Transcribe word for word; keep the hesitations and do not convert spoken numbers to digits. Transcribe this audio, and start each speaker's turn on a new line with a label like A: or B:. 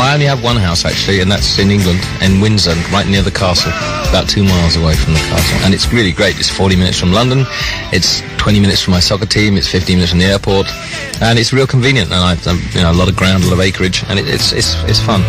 A: I only have one house, actually, and that's in England, in Windsor, right near the castle, about two miles away from the castle. And it's really great. It's forty minutes from London, it's twenty minutes from my soccer team, it's fifteen minutes from the airport, and it's real convenient. And I've done, you know, a lot of ground, a lot of acreage, and it, it's, it's, it's fun.